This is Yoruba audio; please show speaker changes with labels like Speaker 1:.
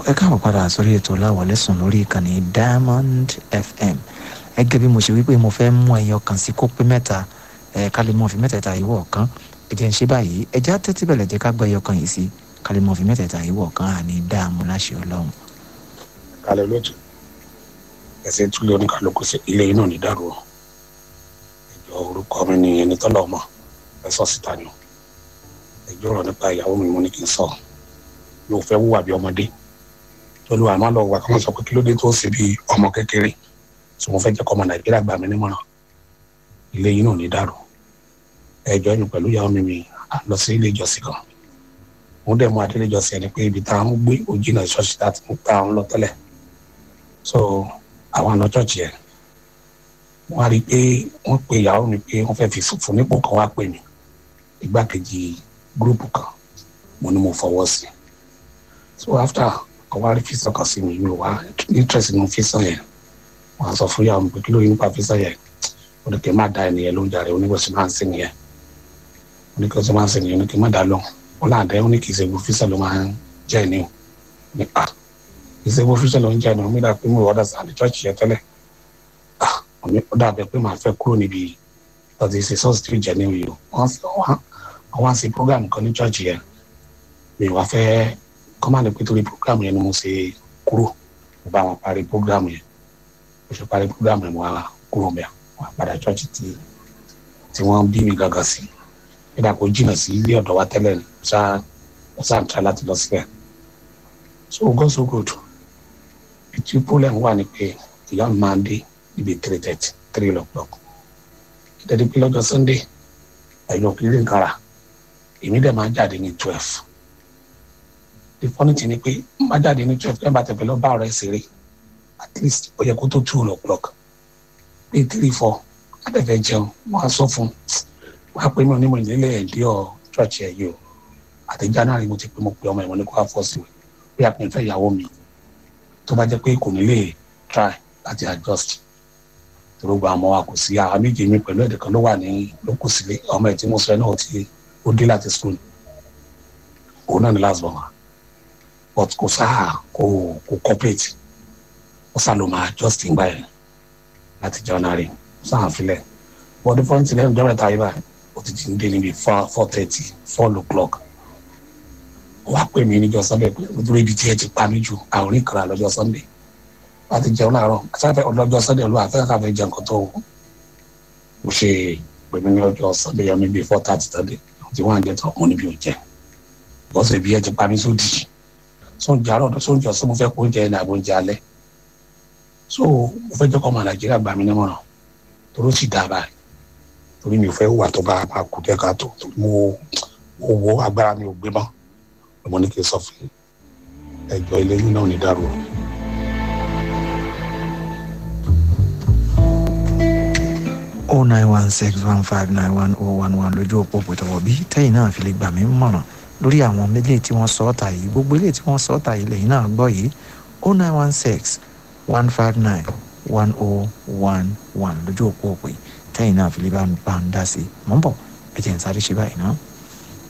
Speaker 1: ẹ káàbọ̀ padà sórí ètò Láwọlẹ́sùn lórí ìkànnì Diamond FM. Gẹ́gẹ́ bí mo ṣe wípé mo fẹ́ mú ẹyọ kan sí kó pé mẹ́ta ká lè mọ̀ fi mẹ́tẹ̀ẹ̀ta yìí wọ̀ kan. Ẹ jẹ́ ń ṣe báyìí ẹ já tẹ́tí bẹ̀lẹ̀ jẹ́ ká gbọ́ ẹyọ kan yìí sí ká lè mọ̀ fi mẹ́tẹ̀ẹ̀ta yìí wọ̀ kan àní dáàmú láṣẹ Ọlọ́run.
Speaker 2: Kálẹ̀ lójú ẹsẹ̀ túlẹ̀ oníkàlùkù sí ilé iná ní dàrú ẹjọ́ orúkọ mi ni ẹni tọ́lọ̀ ọmọ ẹ sọ síta ni ẹjọ́ ọ̀rọ̀ nípa ìyàwó mi mo ní kí n sọ yóò fẹ́ wúwà bí ọmọdé tolu àmọ́ lọ wà kọ́mọ sọ pé kí ló dé tó ṣe bí ọmọ kékeré tí mo fẹ́ jẹ́ kọ́mọ Nàìjíríà gbà mí nímọ̀ràn ilé yìí náà ní dàrú ẹjọ́ ẹ̀yìn pẹ̀lú ìyàwó mi lọ sí ilé ìjọsìn kan mo dẹ̀ mú adé ilé ìjọsìn ẹni pé ibi táwọn gbé ojú náà ṣọ́ọ̀ṣì láti mú pa àwọn lọ tẹ́lẹ̀ so àwọn àna ṣọ́ọ̀ṣì yẹn wọ́n á rí i pé wọ́n pe ìyàwó mi pé wọ́n fẹ́ fi fún nípò kan wá pè mí igbákejì gúrúùpù kan mo ní mo fọwọ́ sí so after ọwọ́ rí físàn kan sí mi wá interest nínú físàn yẹn wọ́n á sọ fún ìyàwó mi pé kí ló yẹ nípa físàn yẹn ó ní kí n má da ẹnìyẹn ló ń jàre onígbèsè máa ń sìn yẹn onígbèsè máa ń sìn yẹn ó ní kí n má da lọ wọn láàdẹ ó ní kì í ṣe gbó físàn ló máa ń jẹ́ ẹni o nípa kì í ṣe gbó físàn ló ń jẹ́ ẹni o mi dà pé mo wọ́dà sáà ní church yẹn tẹ́lẹ̀ ó dàbẹ̀ pé màá fẹ́ kúrò níbi ọ̀dọ̀ ìṣe sọ́ọ̀sì tí ó jẹ́ ní òye wọ́n á ṣe program kan ní church yẹn mi wá fẹ́ kọ́mánì pé torí program yẹn ni mo ṣe kúrò mo bá wọn parí program yẹn mo ṣe parí program yẹn mo wá kúrò mẹ́à wọ́n padà church tí wọ́n bí mi gàgà sí nígbà kó jìnnà sí ilé ọ̀dọ̀ wa tẹ́lẹ̀ ní ṣáà ń tra láti lọ síbẹ̀ so God so good ìtú problem wà ní pé ìyá mi máa ń dé níbi 3 o'clock ìdẹ́dí pé lọ́jọ́ Sunday ẹ̀yọ́ kiri nkàrà èmi dẹ̀ máa jáde ní 12 the funny thing ni pé máa jáde ní 12 ẹ̀ bá tẹ̀fẹ̀ lọ bá ọ̀rẹ́ ṣeré at least ó yẹ kó tó 2 o'clock pé 3-4 adẹ̀fẹ̀ jẹun wọ́n á sọ fún wọ́n á pè mí onímọ̀ ìdílé ẹ̀dí ọ̀ church ẹ̀ yìí o àti January mo ti pé mo pe ọmọ ìwọ̀n ní kó wá fọ́ sí mi bí a pè ń fẹ́ ìyàwó mi tó bá jẹ́ pé kò ní lè try láti adjust torogba àmọ́ wa kò sí àwọn méjì mi pẹ̀lú ẹ̀dẹ̀ kan ló wà ní lókù sílé ọmọ ẹ̀ tí mo sọ ẹ̀ náà tí ó dé láti school òun náà ní last born but kò sáà kò cooperate ó sá ló máa adjust ìgbà yẹn láti January sáà filẹ̀ but the point lẹ́nu jọ́rọ̀ ẹ̀ta yìí báyìí ó ti ń dé níbi 4 o'clock wá pè mí níjọ́ Sunday pé nítorí ibi tí ẹ ti pa mí jù àwọn oníkàrà lọ́jọ́ Sunday láti jẹun láàárọ̀ sáfẹ́ ọlọ́jọ́ Sunday olúwa afẹ́ káfẹ́ jẹun kan tó mo ṣe pè mí ní ọjọ́ Sunday yẹn níbi 4:30 tàbí tí wọ́n á jẹ tán mo níbi ò jẹ bọ́sẹ̀ bí ẹ ti pa mí sódì sóúnjẹ àárọ̀ sóúnjẹ ọ̀sán mo fẹ́ kó oúnjẹ ní àbóúnjẹ alẹ́ so mo fẹ́ jẹ́ kọ́ ọmọ Nàìjíríà gbà mí nímọ̀ràn toró sì dáa báyìí torí mi ò fẹ́ wà tó bá kú díẹ̀ ká tó mo wo agbára mi ò gbé mọ́ mo ní kí n sọ fún ẹjọ́ ilé yìí náà ní dàrú.
Speaker 1: O 916159101 lójú òpó pẹ̀tọ́wọ́ bí tẹ́yìn náà fi lè gbà mí mọ̀ràn lórí àwọn méjì tí wọ́n sọ ọ́ta yìí gbogbo ilé tí wọ́n sọ ọ́ta yìí lẹ́yìn náà gbọ́ yìí 09161591011 lójú òpó pẹ̀ tẹ́yìn náà fi lè bá ń dá sí mọ́ bọ̀ ẹ̀jẹ̀ ń sáré ṣe báyìí náà.